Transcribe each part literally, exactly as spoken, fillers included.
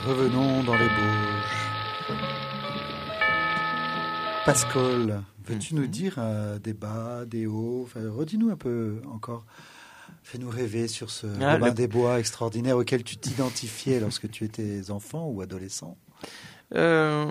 Revenons dans les Bauges. Pascal, veux-tu nous dire euh, des bas, des hauts, enfin, redis-nous un peu encore. Fais-nous rêver sur ce Ah, Robin le- des Bois extraordinaire auquel tu t'identifiais lorsque tu étais enfant ou adolescent. Euh,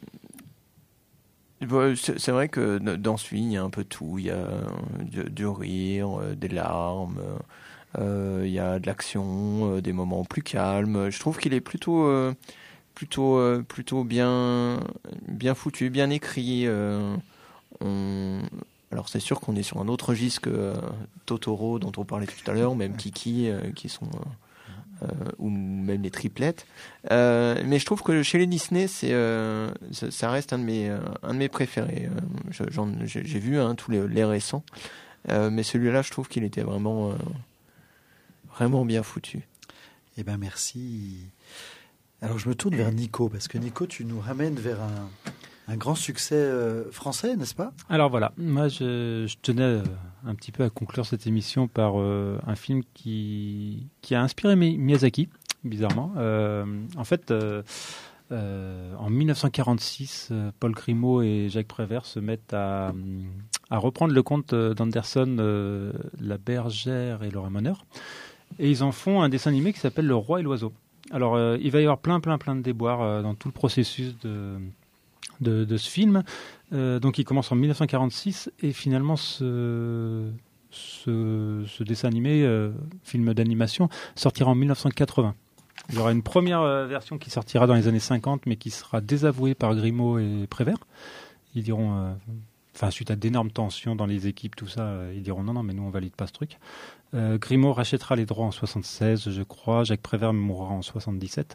bon, c'est c'est vrai que dans ce film, il y a un peu tout. Il y a euh, du, du rire, euh, des larmes, euh, il y a de l'action, euh, des moments plus calmes. Je trouve qu'il est plutôt, euh, plutôt, euh, plutôt bien, bien foutu, bien écrit. euh, on- Alors c'est sûr qu'on est sur un autre registre que euh, Totoro dont on parlait tout à l'heure, ou même Kiki, euh, qui sont euh, euh, ou même les triplettes. Euh, mais je trouve que chez les Disney, c'est, euh, ça, ça reste un de mes, euh, un de mes préférés. Euh, je- j'en- j'ai, j'ai vu hein, tous les, les récents, euh, mais celui-là, je trouve qu'il était vraiment, euh, vraiment bien foutu. Eh bien, merci. Alors, je me tourne vers Nico, parce que Nico, tu nous ramènes vers un, un grand succès euh, français, n'est-ce pas? Alors voilà, moi je, je tenais euh, un petit peu à conclure cette émission par euh, un film qui, qui a inspiré Mi- Miyazaki, bizarrement. Euh, en fait, euh, euh, en dix-neuf cent quarante-six, euh, Paul Grimaud et Jacques Prévert se mettent à, à reprendre le conte euh, d'Anderson, euh, La Bergère et le Ramoneur, et ils en font un dessin animé qui s'appelle Le Roi et l'Oiseau. Alors euh, il va y avoir plein plein plein de déboires euh, dans tout le processus de, de, de ce film. Euh, donc il commence en dix-neuf cent quarante-six et finalement ce, ce, ce dessin animé, euh, film d'animation, sortira en dix-neuf cent quatre-vingts. Il y aura une première euh, version qui sortira dans les années cinquante mais qui sera désavouée par Grimaud et Prévert. Ils diront, euh, enfin suite à d'énormes tensions dans les équipes, tout ça, euh, ils diront non non mais nous on valide pas ce truc. Euh, Grimaud rachètera les droits en soixante-seize je crois, Jacques Prévert mourra en soixante-dix-sept.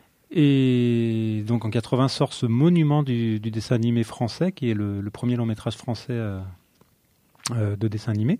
Et donc en quatre-vingts sort ce monument du, du dessin animé français, qui est le, le premier long métrage français euh, euh, de dessin animé.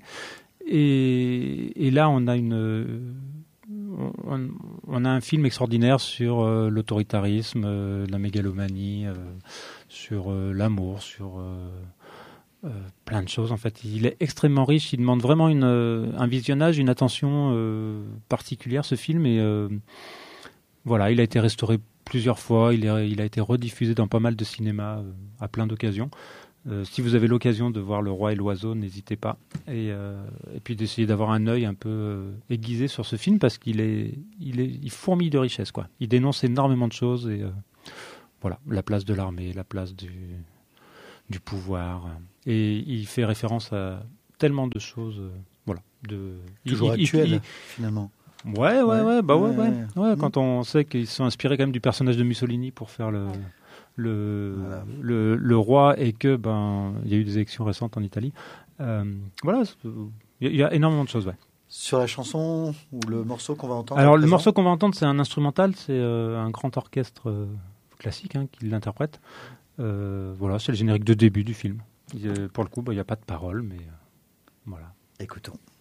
Et, et là, on a une, on, on a un film extraordinaire sur euh, l'autoritarisme, euh, la mégalomanie, euh, sur euh, l'amour, sur euh, euh, plein de choses. En fait, il est extrêmement riche. Il demande vraiment une, euh, un visionnage, une attention euh, particulière. Ce film et euh, voilà, il a été restauré plusieurs fois, il, est, il a été rediffusé dans pas mal de cinémas euh, à plein d'occasions. Euh, si vous avez l'occasion de voir Le Roi et l'Oiseau, n'hésitez pas. Et, euh, et puis d'essayer d'avoir un œil un peu euh, aiguisé sur ce film parce qu'il est, il est, il fourmille de richesse, quoi. Il dénonce énormément de choses et euh, voilà, la place de l'armée, la place du, du pouvoir. Et il fait référence à tellement de choses, euh, voilà. De, Toujours il- il- actuel, il- finalement. Ouais, ouais, ouais, Ouais, bah ouais, ouais, ouais. ouais. Ouais, Mm. quand on sait qu'ils se sont inspirés quand même du personnage de Mussolini pour faire le, le, Voilà. le, le roi et que, ben, il y a eu des élections récentes en Italie. Euh, voilà, c'est- il y, a- il y a énormément de choses, ouais. Sur la chanson ou le morceau qu'on va entendre Alors, à le présent morceau qu'on va entendre, c'est un instrumental, c'est euh, un grand orchestre euh, classique hein, qui l'interprète. Euh, voilà, c'est le générique de début du film. Il y a- pour le coup, bah, il n'y a pas de parole, mais euh, voilà. Écoutons.